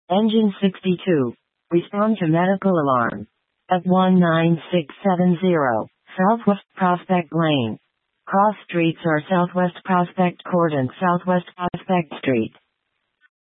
Engine 62. Respond to medical alarm. At 19670, Southwest Prospect Lane. Cross streets are Southwest Prospect Court and Southwest Prospect Street.